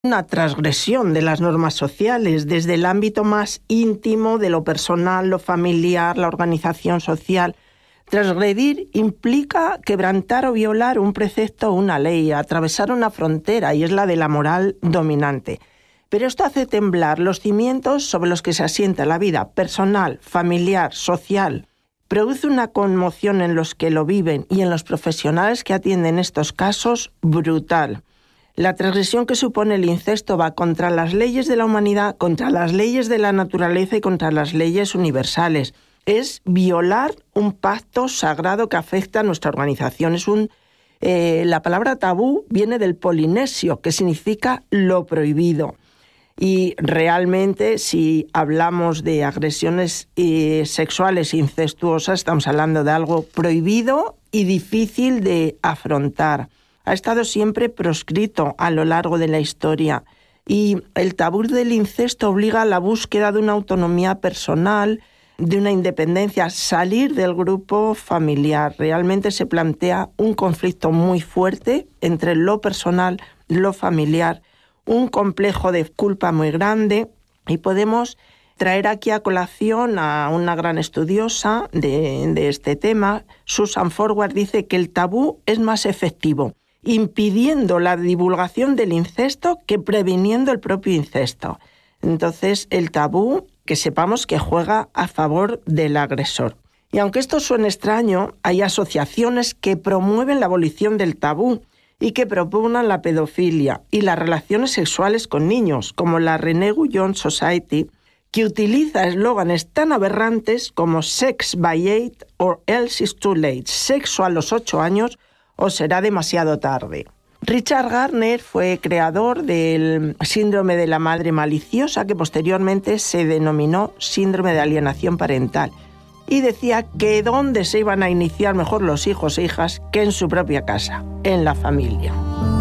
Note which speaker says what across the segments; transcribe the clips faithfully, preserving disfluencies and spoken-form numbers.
Speaker 1: una transgresión de las normas sociales, desde el ámbito más íntimo de lo personal, lo familiar, la organización social. Transgredir implica quebrantar o violar un precepto o una ley, atravesar una frontera, y es la de la moral dominante. Pero esto hace temblar los cimientos sobre los que se asienta la vida personal, familiar, social. Produce una conmoción en los que lo viven y en los profesionales que atienden estos casos brutal. La transgresión que supone el incesto va contra las leyes de la humanidad, contra las leyes de la naturaleza y contra las leyes universales. Es violar un pacto sagrado que afecta a nuestra organización. Es un, eh, la palabra tabú viene del polinesio, que significa lo prohibido. Y realmente, si hablamos de agresiones eh, sexuales incestuosas, estamos hablando de algo prohibido y difícil de afrontar. Ha estado siempre proscrito a lo largo de la historia. Y el tabú del incesto obliga a la búsqueda de una autonomía personal, de una independencia, salir del grupo familiar. Realmente se plantea un conflicto muy fuerte entre lo personal, lo familiar, un complejo de culpa muy grande, y podemos traer aquí a colación a una gran estudiosa de, de este tema. Susan Forward dice que el tabú es más efectivo impidiendo la divulgación del incesto que previniendo el propio incesto. Entonces, el tabú, que sepamos que juega a favor del agresor. Y aunque esto suene extraño, hay asociaciones que promueven la abolición del tabú y que propugnan la pedofilia y las relaciones sexuales con niños, como la René Guyon Society, que utiliza eslóganes tan aberrantes como Sex by eight or else it's too late, sexo a los ocho años o será demasiado tarde. Richard Gardner fue creador del síndrome de la madre maliciosa, que posteriormente se denominó síndrome de alienación parental, y decía que dónde se iban a iniciar mejor los hijos e hijas que en su propia casa, en la familia.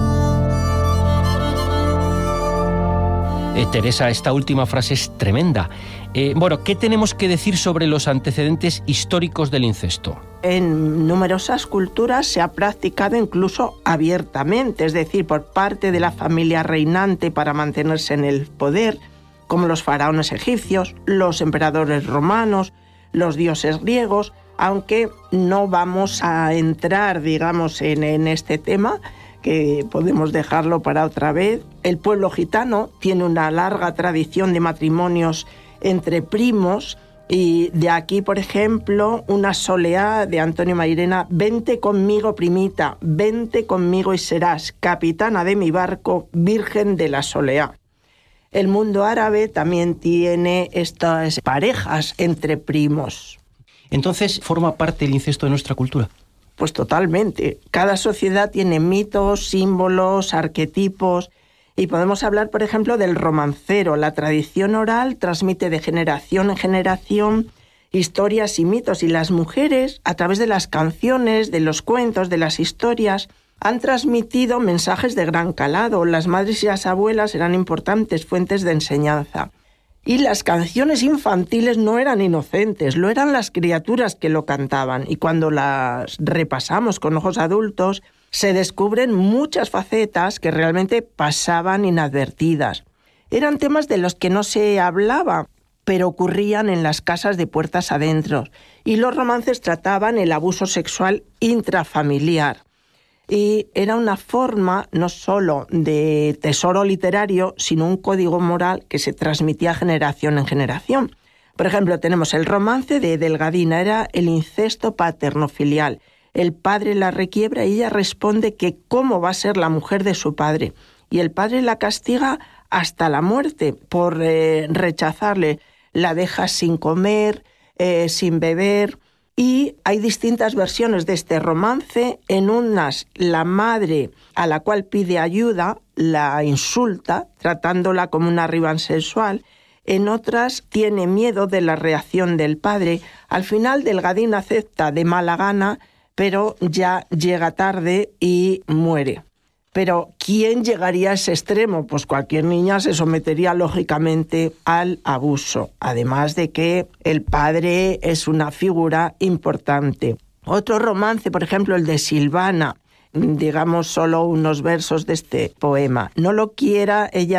Speaker 2: Eh, Teresa, esta última frase es tremenda. Eh, bueno, ¿qué tenemos que decir sobre los antecedentes históricos del incesto?
Speaker 1: En numerosas culturas se ha practicado incluso abiertamente, es decir, por parte de la familia reinante para mantenerse en el poder, como los faraones egipcios, los emperadores romanos, los dioses griegos, aunque no vamos a entrar, digamos, en, en este tema, que podemos dejarlo para otra vez. El pueblo gitano tiene una larga tradición de matrimonios entre primos, y de aquí, por ejemplo, una soleá de Antonio Mairena: vente conmigo, primita, vente conmigo y serás capitana de mi barco, virgen de la soleá. El mundo árabe también tiene estas parejas entre primos.
Speaker 2: Entonces, ¿forma parte el incesto de nuestra cultura?
Speaker 1: Pues totalmente. Cada sociedad tiene mitos, símbolos, arquetipos. Y podemos hablar, por ejemplo, del romancero. La tradición oral transmite de generación en generación historias y mitos, y las mujeres, a través de las canciones, de los cuentos, de las historias, han transmitido mensajes de gran calado. Las madres y las abuelas eran importantes fuentes de enseñanza. Y las canciones infantiles no eran inocentes, lo eran las criaturas que lo cantaban. Y cuando las repasamos con ojos adultos, se descubren muchas facetas que realmente pasaban inadvertidas. Eran temas de los que no se hablaba, pero ocurrían en las casas de puertas adentro. Y los romances trataban el abuso sexual intrafamiliar. Y era una forma no solo de tesoro literario, sino un código moral que se transmitía generación en generación. Por ejemplo, tenemos el romance de Delgadina, era el incesto paternofilial. El padre la requiebra y ella responde que cómo va a ser la mujer de su padre. Y el padre la castiga hasta la muerte por eh, rechazarle. La deja sin comer, eh, sin beber. Y hay distintas versiones de este romance. En unas, la madre a la cual pide ayuda la insulta, tratándola como una rival sexual. En otras, tiene miedo de la reacción del padre. Al final, Delgadina acepta de mala gana, pero ya llega tarde y muere. Pero ¿quién llegaría a ese extremo? Pues cualquier niña se sometería lógicamente al abuso, además de que el padre es una figura importante. Otro romance, por ejemplo, el de Silvana, digamos, solo unos versos de este poema. No lo quiera ella